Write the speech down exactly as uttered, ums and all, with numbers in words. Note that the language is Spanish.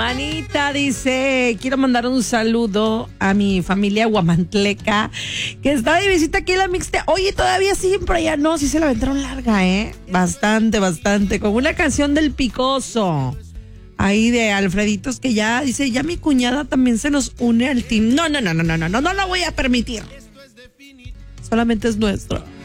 Manita dice, quiero mandar un saludo a mi familia guamantleca, que está de visita aquí en la Mixte. Oye, todavía siguen por allá. No, sí se la aventaron larga, ¿eh? Bastante, bastante. Con una canción del Picoso. Ahí de Alfreditos, que ya dice, ya mi cuñada también se nos une al team. No, no, no, no, no, no, no, no lo voy a permitir. Solamente es nuestro.